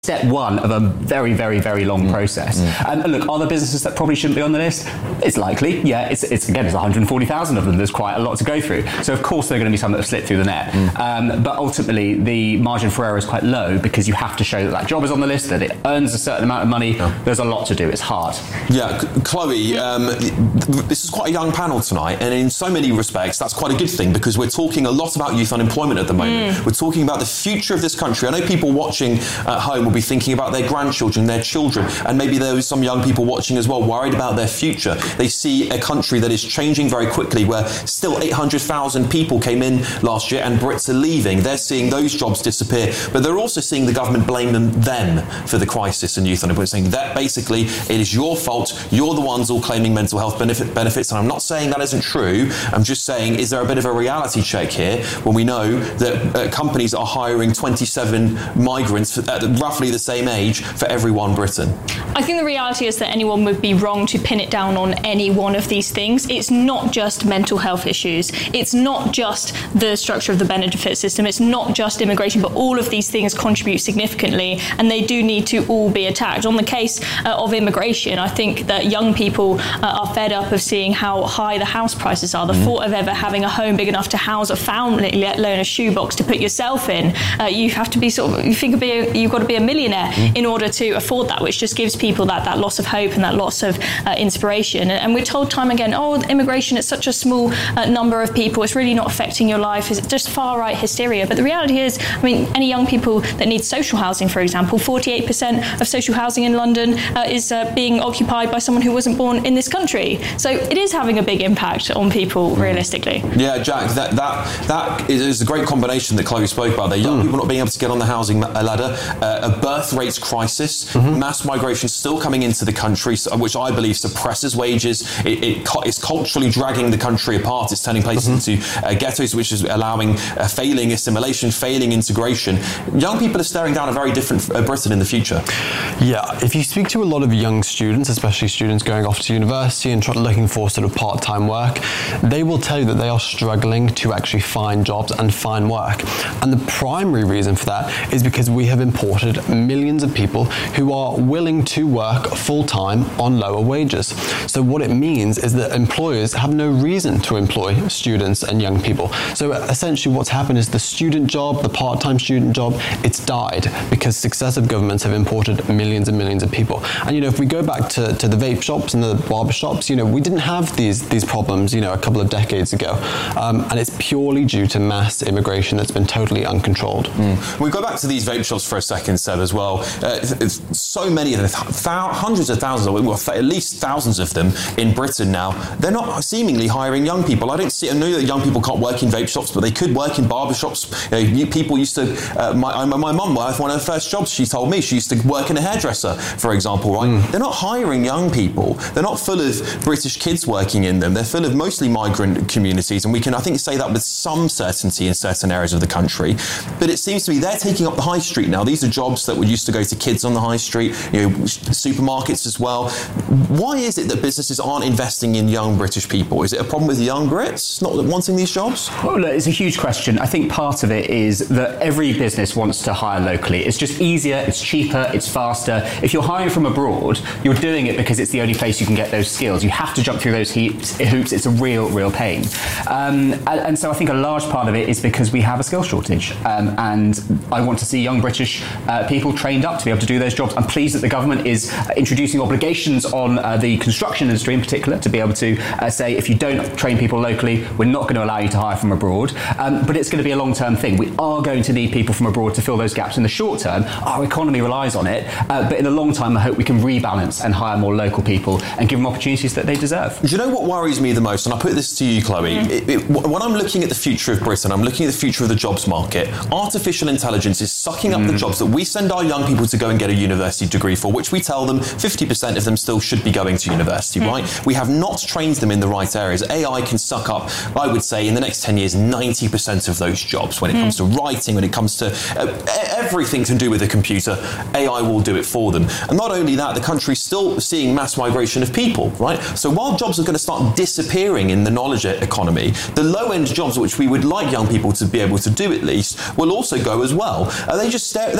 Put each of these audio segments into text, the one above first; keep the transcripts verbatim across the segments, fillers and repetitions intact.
step one of a very, very, very long mm. process. Mm. Um, and look, are there businesses that probably shouldn't be on the list? It's likely, yeah. It's, it's again, it's one hundred forty thousand of them. There's quite a lot to go through. So of course there are going to be some that have slipped through the net. Mm. Um, but ultimately, the margin for error is quite low because you have to show that that job is on the list, that it earns a certain amount of money. Yeah. There's a lot to do. It's hard. Yeah, Chloe, um, this is quite a young panel tonight, and in so many respects, that's quite a good thing because we're talking a lot about youth unemployment at the moment. Mm. We're talking about the future of this country. I know people watching at home will be thinking about their grandchildren, their children, and maybe there are some young people watching as well worried about their future. They see a country that is changing very quickly, where still eight hundred thousand people came in last year and Brits are leaving. They're seeing those jobs disappear, but they're also seeing the government blame them, them for the crisis in youth unemployment, saying that basically it is your fault, you're the ones all claiming mental health benefit, benefits, and I'm not saying that isn't true. I'm just saying, is there a bit of a reality check here when we know that uh, companies are hiring twenty-seven migrants at roughly the same age for every one Briton? I think the reality is that anyone would be wrong to pin it down on any one of these things. It's not just mental health issues. It's not just the structure of the benefit system. It's not just immigration, but all of these things contribute significantly, and they do need to all be attacked. On the case uh, of immigration, I think that young people uh, are fed up of seeing how high the house prices are. The mm. thought of ever having a home big enough to house a family, let alone a shoebox to put yourself in, uh, you have to be sort of, you think be a, you've got to be a millionaire mm. in order to afford that, which just gives people that, that loss of hope and that loss of uh, inspiration. And, and we're told time again, oh, immigration, it's such a small uh, number of people, it's really not affecting your life, it's just far-right hysteria. But the reality is, I mean, any young people that need social housing, for example, forty-eight percent of social housing in London uh, is uh, being occupied by someone who wasn't born in this country. So it is having a big impact on people, realistically. Yeah, Jack, that that that is a great combination that Chloe spoke about there. Young mm. people not being able to get on the housing ladder, uh, a birth rates crisis, mm-hmm. mass migration still coming into the country, which I believe suppresses wages. It, it it's culturally dragging the country apart. It's turning places mm-hmm. into uh, ghettos, which is allowing uh, failing assimilation, failing integration. Young people are staring down a very different uh, Britain in the future. Yeah, if you speak to a lot of young students, especially students going off to university and try, looking for sort of part-time work, they will tell you that they are struggling to actually find jobs and find work. And the primary reason for that is because we have imported millions of people who are willing to work full-time on lower wages. So what it means is that employers have no reason to employ students and young people. So essentially what's happened is the student job, the part-time student job, it's died because successive governments have imported millions and millions of people. And, you know, if we go back to, to the vape shops and the barber shops, you know, we didn't have these these problems, you know, a couple of decades ago. Um, and it's purely due to mass immigration that's been totally uncontrolled. Mm. We go back to these vape shops for a second, Seb, as well. Uh, it's so many of them, th- hundreds of thousands, of, well, at least thousands of them in Britain now. They're not seemingly hiring young people. I don't see, I know that young people can't work in vape shops, but they could work in barber shops. You know, people used to, uh, my, my mum, one of her first jobs, she told me she used to work in a hairdresser, for example, right? Mm. They're not hiring young people. They're not full of British kids working in them. They're full of mostly migrant communities, and we can, I think, say that with some certainty in certain areas of the country. But it seems to me they're taking up the high street now. These are jobs that would used to go to kids on the high street, you know, supermarkets as well. Why is it that businesses aren't investing in young British people? Is it a problem with young Brits not wanting these jobs? Well, look, it's a huge question. I think part of it is that every business wants to hire locally. It's just easier, it's cheaper, it's faster. If you're hiring from abroad, you're doing it because it's the only place you can get those skills. You have to jump through those heaps, hoops. It's a real, real pain. Um, and, and so I think a large part of it is because we have a skill shortage. Um, and I want to see young British uh, people trained up to be able to do those jobs. I'm pleased that the government is uh, introducing obligations on uh, the construction industry in particular to be able to uh, say, if you don't train people locally, we're not going to allow you to hire from abroad. Um, but it's going to be a long-term thing. We are going to need people from abroad to fill those gaps. In the short term, our economy relies on it. Uh, but in the long time, I hope we can rebalance and hire more local people and give them opportunities that they deserve. Do you know what worries me the most? And I put this to you, Chloe. Mm. It, it, when I'm looking at the future of Britain, I'm looking at the future of the jobs market. Artificial intelligence is sucking up mm. the jobs that we send our young people to go and get a university degree for, which we tell them fifty percent of them still should be going to university, mm. right? We have not trained them in the right areas. A I can suck up, I would say, in the next ten years, ninety percent of those jobs. When it mm. comes to writing, when it comes to uh, everything to do with a computer, A I will do it for them. And not only that, the country's still seeing mass migration of people, right? So while jobs are going to start disappearing in the knowledge economy, the low-end jobs, which we would like young people to be able to do at least, will also go as well. Uh, they just stare, they just must be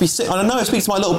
sick. I know I speak to my little